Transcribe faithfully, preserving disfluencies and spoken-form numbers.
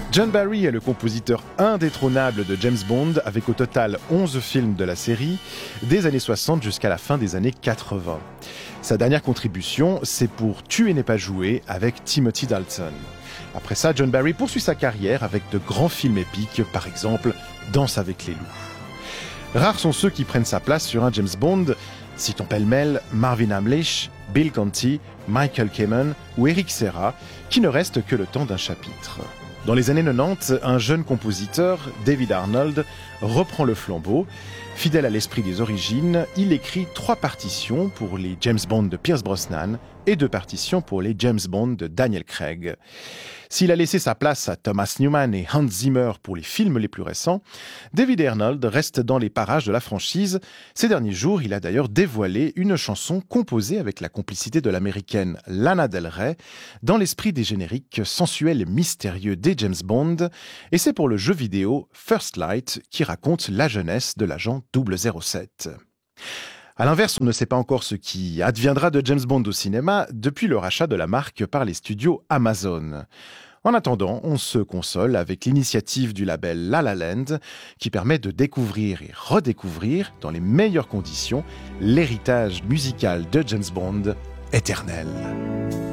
John Barry est le compositeur indétrônable de James Bond, avec au total onze films de la série, des années soixante jusqu'à la fin des années quatre-vingts. Sa dernière contribution, c'est pour Tuer n'est pas joué avec Timothy Dalton. Après ça, John Barry poursuit sa carrière avec de grands films épiques, par exemple Danse avec les loups. Rares sont ceux qui prennent sa place sur un James Bond. Citons pêle-mêle Marvin Hamlish, Bill Conti, Michael Kamen ou Eric Serra, qui ne restent que le temps d'un chapitre. Dans les années quatre-vingt-dix, un jeune compositeur, David Arnold, reprend le flambeau. Fidèle à l'esprit des origines, il écrit trois partitions pour les James Bond de Pierce Brosnan et deux partitions pour les James Bond de Daniel Craig. S'il a laissé sa place à Thomas Newman et Hans Zimmer pour les films les plus récents, David Arnold reste dans les parages de la franchise. Ces derniers jours, il a d'ailleurs dévoilé une chanson composée avec la complicité de l'américaine Lana Del Rey, dans l'esprit des génériques sensuels et mystérieux des James Bond, et c'est pour le jeu vidéo First Light qui raconte la jeunesse de l'agent double zéro sept. À l'inverse, on ne sait pas encore ce qui adviendra de James Bond au cinéma depuis le rachat de la marque par les studios Amazon. En attendant, on se console avec l'initiative du label La La Land qui permet de découvrir et redécouvrir dans les meilleures conditions l'héritage musical de James Bond éternel.